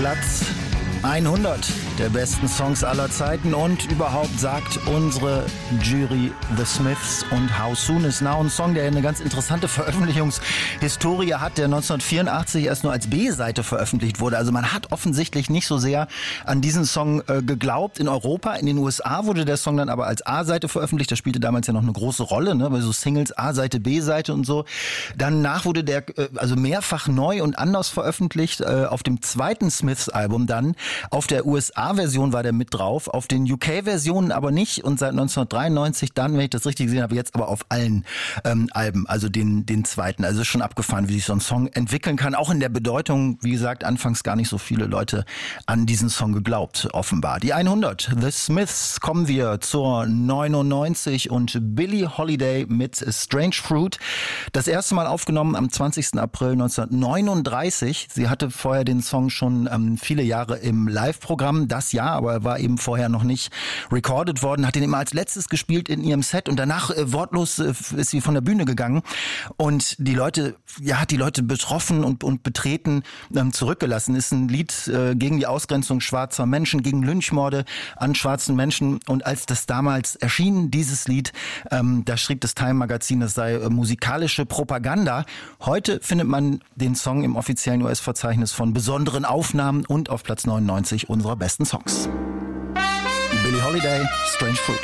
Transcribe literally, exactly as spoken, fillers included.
Platz hundert der besten Songs aller Zeiten und überhaupt sagt unsere Jury The Smiths und How Soon Is Now, ein Song, der eine ganz interessante Veröffentlichungshistorie hat, der neunzehnhundertvierundachtzig erst nur als B-Seite veröffentlicht wurde. Also man hat offensichtlich nicht so sehr an diesen Song äh, geglaubt in Europa. In den U S A wurde der Song dann aber als A-Seite veröffentlicht. Das spielte damals ja noch eine große Rolle, ne? Bei so Singles A-Seite, B-Seite und so. Danach wurde der äh, also mehrfach neu und anders veröffentlicht. Äh, auf dem zweiten Smiths-Album dann. Auf der U S A-Version war der mit drauf, auf den U K-Versionen aber nicht und seit neunzehnhundertdreiundneunzig dann, wenn ich das richtig gesehen habe, jetzt aber auf allen ähm, Alben, also den den zweiten. Also ist schon abgefahren, wie sich so ein Song entwickeln kann. Auch in der Bedeutung, wie gesagt, anfangs gar nicht so viele Leute an diesen Song geglaubt, offenbar. Die hundert, The Smiths, kommen wir zur neunundneunzig und Billie Holiday mit Strange Fruit. Das erste Mal aufgenommen am zwanzigsten April neunzehnhundertneununddreißig. Sie hatte vorher den Song schon ähm, viele Jahre im Live-Programm, das ja, aber er war eben vorher noch nicht recorded worden, hat ihn immer als letztes gespielt in ihrem Set und danach äh, wortlos äh, ist sie von der Bühne gegangen und die Leute, ja, hat die Leute betroffen und, und betreten ähm, zurückgelassen. Ist ein Lied äh, gegen die Ausgrenzung schwarzer Menschen, gegen Lynchmorde an schwarzen Menschen und als das damals erschien, dieses Lied, ähm, da schrieb das Time-Magazin, das sei äh, musikalische Propaganda. Heute findet man den Song im offiziellen U S-Verzeichnis von besonderen Aufnahmen und auf Platz neunundneunzig unserer besten Songs. Billie Holiday, Strange Fruit.